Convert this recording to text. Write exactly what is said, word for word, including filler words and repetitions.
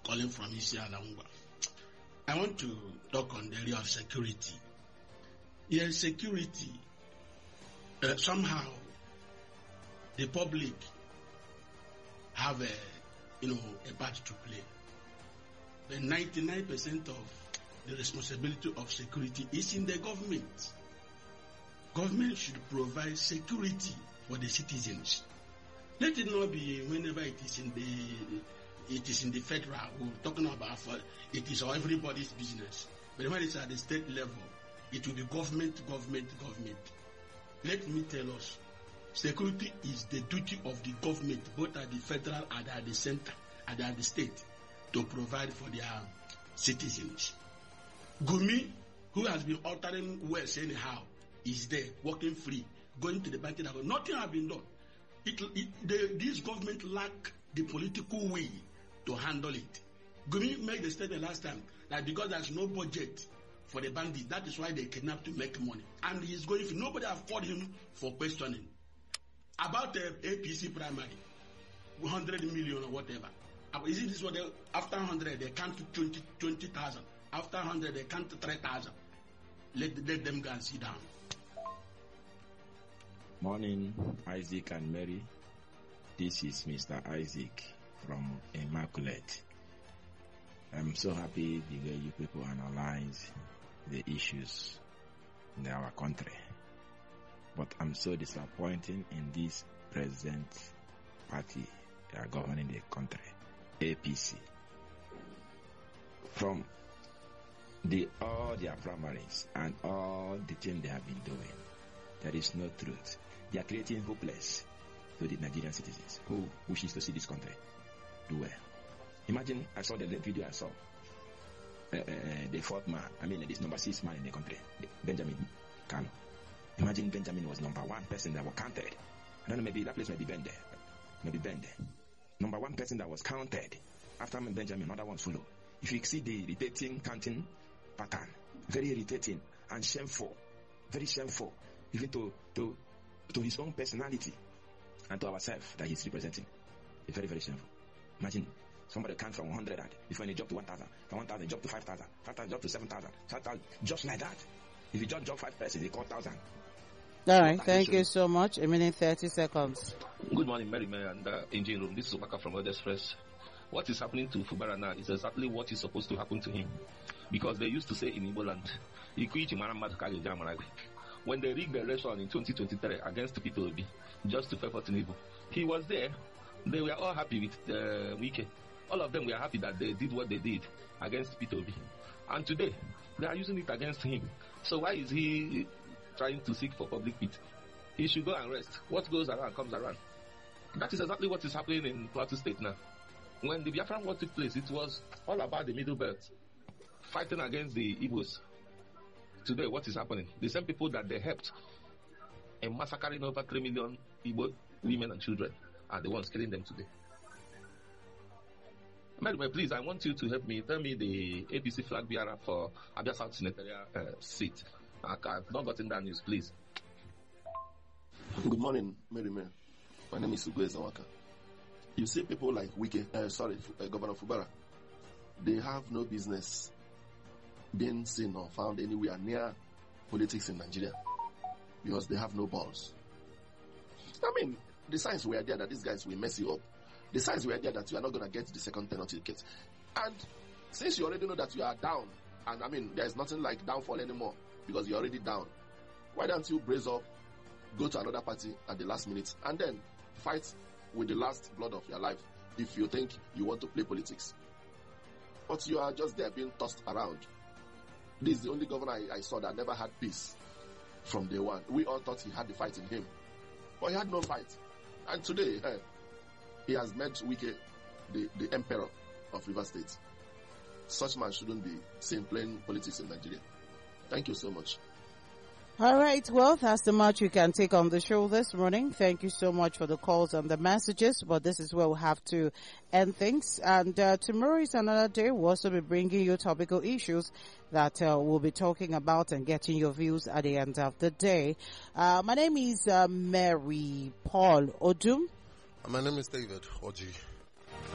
calling from Isialangwa. I want to talk on the area of security. Yes, security, uh, somehow the public have a, you know, a part to play. But ninety-nine percent of the responsibility of security is in the government. Government should provide security for the citizens. Let it not be whenever it is in the it is in the federal, we're talking about for, it is everybody's business. But when it's at the state level, it will be government, government, government. Let me tell us, security is the duty of the government, both at the federal and at the center and at the state, to provide for their citizens. Gumi, who has been altering words anyhow, is there, working free, going to the bank. Nothing has been done. It, it, the, this government lack the political will to handle it. Gumi made the statement last time that because there's no budget for the bandits, that is why they kidnap to make money. And he's going, if nobody have called him for questioning. About the A P C primary, one hundred million or whatever. Is it this what they, after one hundred, they count to twenty thousand. After one hundred, they count to three thousand. Let, let them go and sit down. Morning, Isaac and Mary. This is Mister Isaac from Immaculate. I'm so happy the way you people analyze the issues in our country. But I'm so disappointed in this present party that are governing the country, A P C. From the all their primaries and all the things they have been doing, there is no truth. They are creating hopeless to the Nigerian citizens who wishes to see this country do well. Imagine, I saw the video I saw. Uh, uh, the fourth man, I mean, this number six man in the country, Benjamin Kano. Imagine Benjamin was number one person that was counted. I don't know, maybe that place may be banned there. Maybe banned there. Number one person that was counted. After Benjamin, another one follow. If you see the irritating counting pattern, very irritating and shameful. Very shameful. Even to, to, to his own personality and to ourselves that he's representing. It's very, very shameful. Imagine somebody count from one hundred and before they jump to one thousand, from one thousand jump to five thousand, five thousand jump to seven thousand, seven thousand, just like that. If you just jump five persons, they call one thousand. All right, thank you so much. A minute, thirty seconds. Good morning, Mary May and uh, Engine Room. This is Obaka from World Express. What is happening to Fubara now is exactly what is supposed to happen to him. Because they used to say in Igbo land, when they rigged the election in twenty twenty-three against Peter Obi, just to favor Tinubu, he was there. They were all happy with uh, Wike. All of them were happy that they did what they did against Peter Obi. And today, they are using it against him. So why is he trying to seek for public pity? He should go and rest. What goes around comes around. That is exactly what is happening in Plateau State now. When the Biafran war took place, it was all about the Middle Belt, fighting against the Igbos. Today, what is happening? The same people that they helped in massacring over three million Igbo women and children are the ones killing them today. Anyway, please, I want you to help me. Tell me the A P C flag bearer for Abia South Senatorial uh, seat. I've not gotten that news, please. Good morning, Mary May. My name is Ugwe Zawaka. You see people like Wike, uh, sorry, uh, Governor Fubara, they have no business being seen or found anywhere near politics in Nigeria because they have no balls. I mean, the signs were there that these guys will mess you up. The signs were there that you are not going to get the second ten ticket. And since you already know that you are down, and I mean, there's nothing like downfall anymore because you're already down, why don't you brace up, go to another party at the last minute, and then fight with the last blood of your life if you think you want to play politics? But you are just there being tossed around. This is the only governor I, I saw that never had peace from day one. We all thought he had the fight in him, but he had no fight. And today, eh, he has made Wike the, the emperor of River State. Such man shouldn't be seen playing politics in Nigeria. Thank you so much. All right, well, that's the much you can take on the show this morning. Thank you so much for the calls and the messages, but this is where we'll have to end things. And uh, tomorrow is another day. We'll also be bringing you topical issues that uh, we'll be talking about and getting your views at the end of the day. Uh, my name is uh, Mary Paul Odum. My name is David Oji.